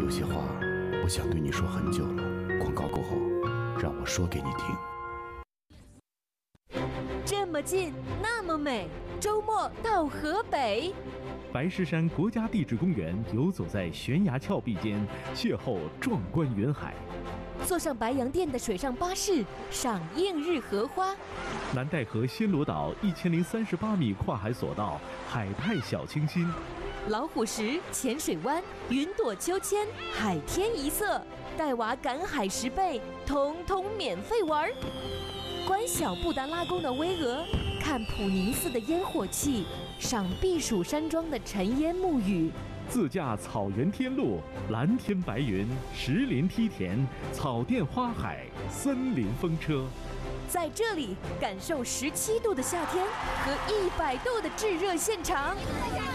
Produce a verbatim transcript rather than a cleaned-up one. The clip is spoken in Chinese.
有些话我想对你说很久了，广告过后让我说给你听。 这么近，那么美，周末到河北。 白石山国家地质公园，游走在悬崖峭壁间，邂逅壮观云海。 坐上白洋淀的水上巴士，赏映日荷花。 南戴河暹罗岛一千零三十八米跨海索道，海派小清新。 老虎石、浅水湾、云朵秋千、海天一色，带娃赶海十倍，通通免费玩。观小布达拉宫的巍峨，看普宁寺的烟火气，赏避暑山庄的尘烟沐雨。 自驾草原天路，蓝天白云，石林梯田，草甸花海，森林风车。 在这里感受十七度的夏天和一百度的炙热现场。